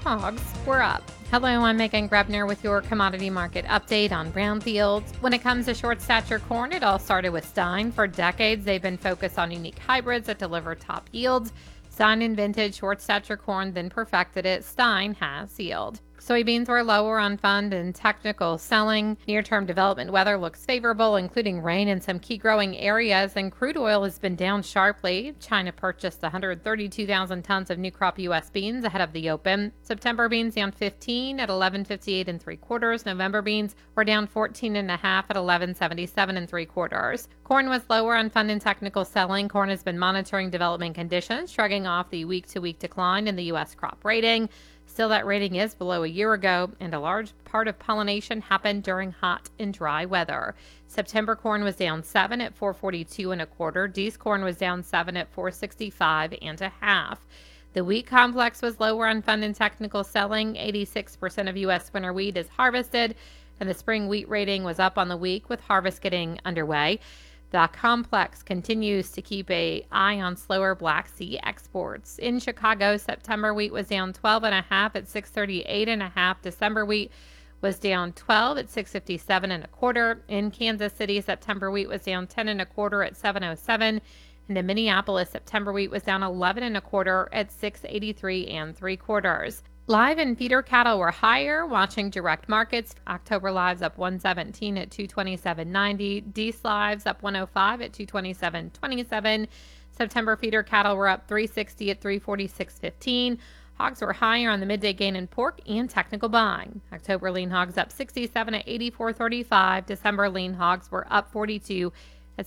hogs were up. Hello, I'm Megan Grebner with your commodity market update on brownfields. When it comes to short stature corn, it all started with Stein. For decades, they've been focused on unique hybrids that deliver top yields. Stein invented short stature corn, then perfected it. Stein has yield. Soybeans were lower on fund and technical selling. Near-term development weather looks favorable, including rain in some key growing areas, and crude oil has been down sharply. China purchased 132,000 tons of new crop U.S. beans ahead of the open. September beans down 15 at 11.58 3/4. November beans were down 14.5 at 11.77 3/4. Corn was lower on fund and technical selling. Corn has been monitoring development conditions, shrugging off the week-to-week decline in the U.S. crop rating. Still, that rating is below a year ago, and a large part of pollination happened during hot and dry weather. September corn was down 7 at 4.42 1/4. D's corn was down 7 at 4.65 1/2. The wheat complex was lower on fund and technical selling. 86% of U.S. winter wheat is harvested, and the spring wheat rating was up on the week with harvest getting underway. The complex continues to keep an eye on slower Black Sea exports. In Chicago, September wheat was down 12.5 at 6.38 1/2. December wheat was down 12 at 6.57 1/4. In Kansas City, September wheat was down 10 1/4 at 7.07. And in Minneapolis, September wheat was down 11 1/4 at 6.83 3/4. Live and feeder cattle were higher. Watching direct markets, October lives up 117 at 227.90. Dees lives up 105 at 227.27. September feeder cattle were up 360 at 346.15. Hogs were higher on the midday gain in pork and technical buying. October lean hogs up 67 at 84.35. December lean hogs were up 42 at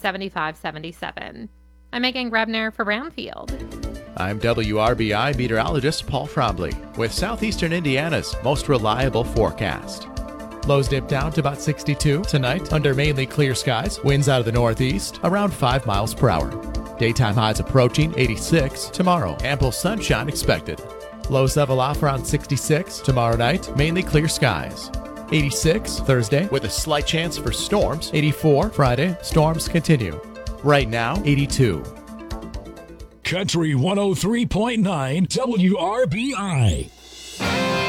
75.77. I'm Megan Grebner for Brownfield. I'm WRBI meteorologist Paul Trombley with Southeastern Indiana's most reliable forecast. Lows dip down to about 62 tonight under mainly clear skies. Winds out of the northeast around 5 miles per hour. Daytime highs approaching 86 tomorrow. Ample sunshine expected. Lows level off around 66 tomorrow night. Mainly clear skies. 86 Thursday with a slight chance for storms. 84 Friday. Storms continue. Right now, 82. Country 103.9 WRBI.